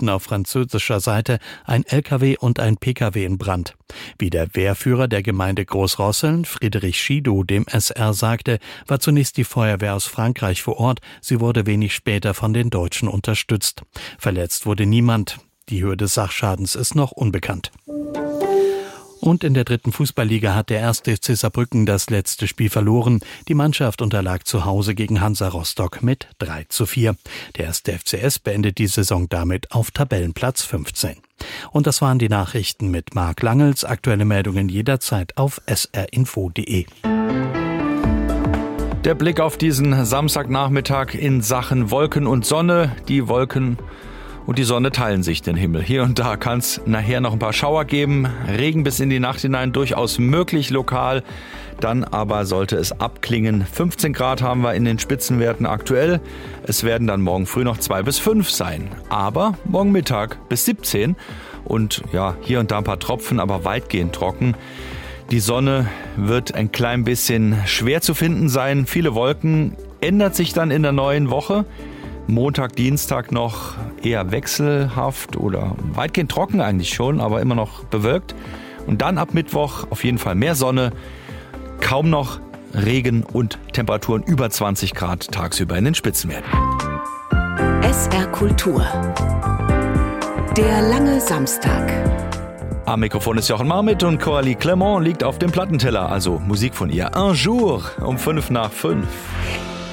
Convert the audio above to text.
gerieten auf französischer Seite ein LKW und ein PKW in Brand. Wie der Wehrführer der Gemeinde Großrosseln, Friedrich Schidow, dem SR sagte, war zunächst die Feuerwehr aus Frankreich vor Ort. Sie wurde wenig später von den Deutschen unterstützt. Verletzt wurde niemand. Die Höhe des Sachschadens ist noch unbekannt. Und in der 3. Fußballliga hat der 1. FC Saarbrücken das letzte Spiel verloren. Die Mannschaft unterlag zu Hause gegen Hansa Rostock mit 3:4. Der 1. FCS beendet die Saison damit auf Tabellenplatz 15. Und das waren die Nachrichten mit Marc Langels. Aktuelle Meldungen jederzeit auf srinfo.de. Der Blick auf diesen Samstagnachmittag in Sachen Wolken und Sonne. Die Wolken und die Sonne teilen sich den Himmel. Hier und da kann es nachher noch ein paar Schauer geben. Regen bis in die Nacht hinein durchaus möglich lokal. Dann aber sollte es abklingen. 15 Grad haben wir in den Spitzenwerten aktuell. Es werden dann morgen früh noch 2 bis 5 sein. Aber morgen Mittag bis 17. Und ja, hier und da ein paar Tropfen, aber weitgehend trocken. Die Sonne wird ein klein bisschen schwer zu finden sein. Viele Wolken, ändert sich dann in der neuen Woche. Montag, Dienstag noch eher wechselhaft oder weitgehend trocken eigentlich schon, aber immer noch bewölkt. Und dann ab Mittwoch auf jeden Fall mehr Sonne, kaum noch Regen und Temperaturen über 20 Grad tagsüber in den Spitzenwerten. SR Kultur. Der lange Samstag. Am Mikrofon ist Jochen Marmit und Coralie Clement liegt auf dem Plattenteller, also Musik von ihr. Un jour um 5 nach 5.